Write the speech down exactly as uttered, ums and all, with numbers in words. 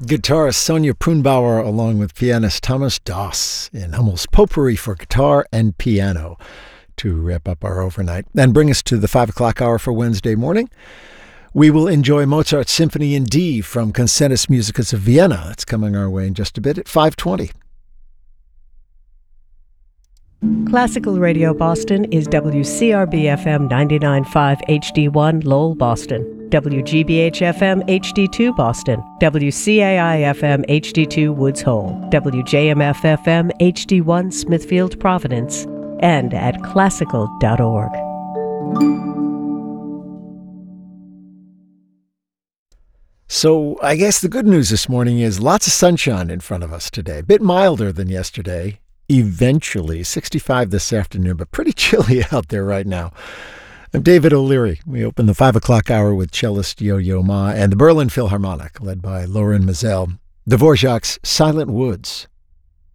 Guitarist Sonia Prunbauer along with pianist Thomas Doss in Hummel's Potpourri for guitar and piano to wrap up our overnight and bring us to the five o'clock hour for Wednesday morning. We will enjoy Mozart's Symphony in D from Concertus Musicus of Vienna. It's coming our way in just a bit at five twenty. Classical Radio Boston is W C R B F M ninety-nine point five H D one Lowell, Boston, W G B H F M H D two Boston, W C A I F M H D two Woods Hole, W J M F F M H D one Smithfield, Providence, and at classical dot org. So I guess the good news this morning is lots of sunshine in front of us today. A bit milder than yesterday. Eventually, sixty-five this afternoon, but pretty chilly out there right now. I'm David O'Leary. We open the five o'clock hour with cellist Yo-Yo Ma and the Berlin Philharmonic, led by Loren Maazel. Dvorak's Silent Woods.